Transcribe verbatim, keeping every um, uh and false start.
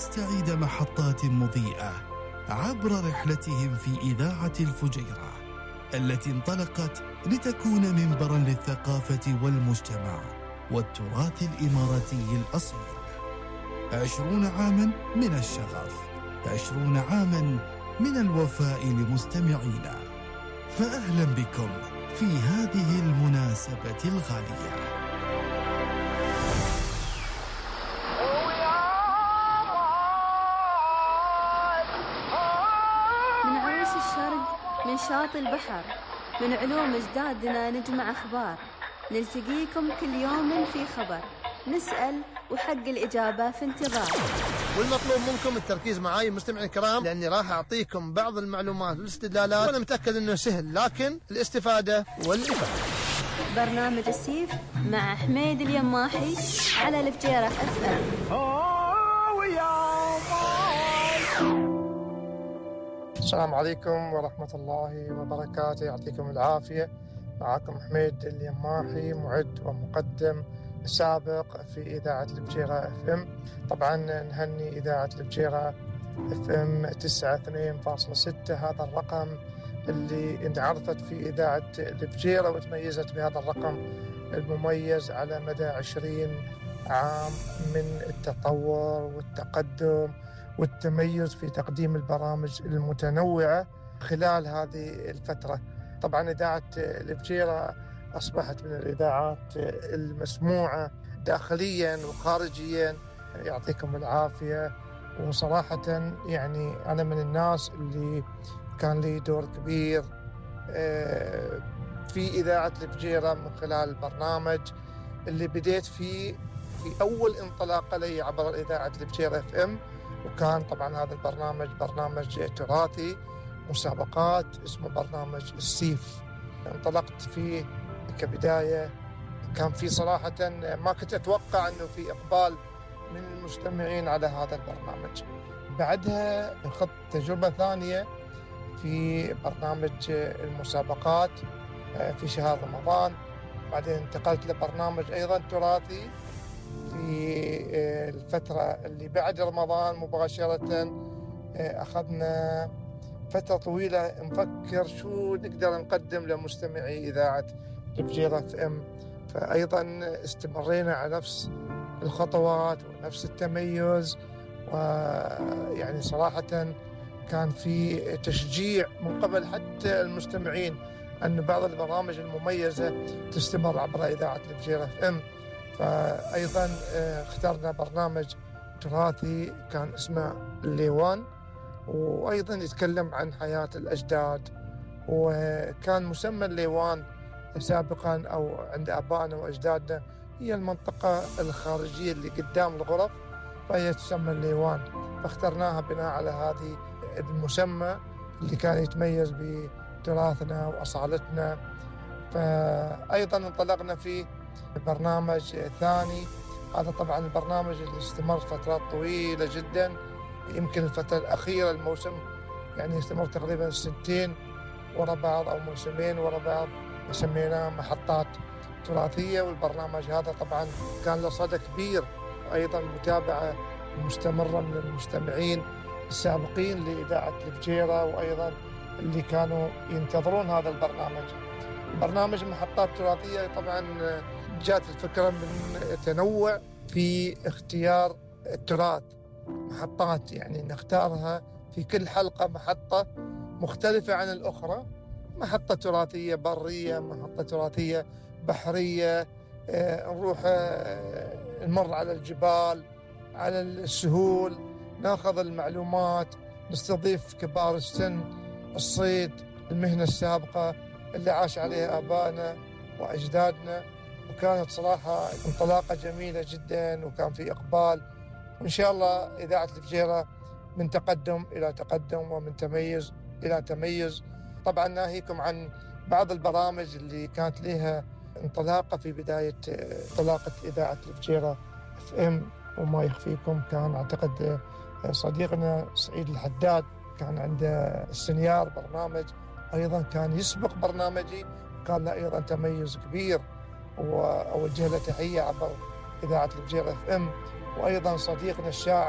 نستعيد محطات مضيئة عبر رحلتهم في إذاعة الفجيرة التي انطلقت لتكون منبرا للثقافة والمجتمع والتراث الإماراتي الأصيل. عشرون عاما من الشغف، عشرون عاما من الوفاء لمستمعينا، فأهلا بكم في هذه المناسبة الغالية. من عروس الشرق، من شاطئ البحر، من علوم أجدادنا نجمع أخبار، نلتقيكم كل يوم في خبر، نسأل وحق الإجابة في انتظار. والمطلوب منكم التركيز معاي مستمعين الكرام، لأني راح أعطيكم بعض المعلومات والاستدلالات، وأنا متأكد أنه سهل، لكن الاستفادة والإفادة. برنامج السيف مع حميد اليماحي على الفجيرة اف ام. السلام عليكم ورحمة الله وبركاته، يعطيكم العافية. معكم حميد اليماحي، معد ومقدم سابق في إذاعة الفجيرة اف ام. طبعا نهني إذاعة الفجيرة اف ام تسعة اثنين فاصلة ستة، هذا الرقم اللي انعرفت في إذاعة الفجيرة وتميزت بهذا الرقم المميز على مدى عشرين عام من التطور والتقدم والتميز في تقديم البرامج المتنوعة خلال هذه الفترة. طبعا إذاعة الفجيرة أصبحت من الإذاعات المسموعة داخليا وخارجيا، يعطيكم العافية. وصراحة يعني أنا من الناس اللي كان لي دور كبير في إذاعة الفجيرة من خلال البرنامج اللي بديت فيه في أول انطلاقة لي عبر إذاعة الفجيرة اف ام، وكان طبعا هذا البرنامج برنامج تراثي مسابقات اسمه برنامج السيف. انطلقت فيه كبداية، كان في صراحة ما كنت أتوقع أنه في إقبال من المستمعين على هذا البرنامج. بعدها أخذت تجربة ثانية في برنامج المسابقات في شهر رمضان، بعدين انتقلت لبرنامج أيضا تراثي في الفترة اللي بعد رمضان مباشرة. أخذنا فترة طويلة نفكر شو نقدر نقدم لمستمعي إذاعة الفجيرة اف ام، فأيضا استمرينا على نفس الخطوات ونفس التميز. ويعني صراحة كان في تشجيع من قبل حتى المستمعين أن بعض البرامج المميزة تستمر عبر إذاعة الفجيرة اف ام. فأيضا اخترنا برنامج تراثي كان اسمه الليوان، وأيضا يتكلم عن حياة الأجداد، وكان مسمى الليوان سابقا أو عند آبائنا وأجدادنا هي المنطقة الخارجية اللي قدام الغرف، فهي تسمى الليوان، فاخترناها بناء على هذه المسمى اللي كان يتميز بتراثنا وأصالتنا. فأيضا انطلقنا في برنامج ثاني، هذا طبعا البرنامج اللي استمر فترات طويلة جدا، يمكن الفترة الأخيرة الموسم يعني استمر تقريبا سنتين ورا بعض أو موسمين ورا بعض، سميناه محطات تراثية. والبرنامج هذا طبعا كان له صدى كبير، وأيضا متابعة مستمرة من المستمعين السابقين لإذاعة الفجيرة، وأيضا اللي كانوا ينتظرون هذا البرنامج. برنامج محطات تراثية طبعا جاءت الفكرة من تنوع في اختيار التراث، محطات يعني نختارها في كل حلقة محطة مختلفة عن الأخرى، محطة تراثية برية، محطة تراثية بحرية، اه نروح اه نمر على الجبال، على السهول، ناخذ المعلومات، نستضيف كبار السن، الصيد، المهنة السابقة اللي عاش عليها آبائنا وأجدادنا. وكانت صراحة انطلاقة جميلة جدا، وكان في إقبال، وإن شاء الله إذاعة الفجيرة من تقدم إلى تقدم ومن تميز إلى تميز. طبعا ناهيكم عن بعض البرامج اللي كانت لها انطلاقة في بداية انطلاقة إذاعة الفجيرة اف ام، وما يخفيكم كان أعتقد صديقنا سعيد الحداد كان عنده السنيار برنامج أيضا كان يسبق برنامجي، كان له أيضا تميز كبير، وأوجه له تحية عبر إذاعة الفجيرة اف ام. وأيضا صديقنا الشاعر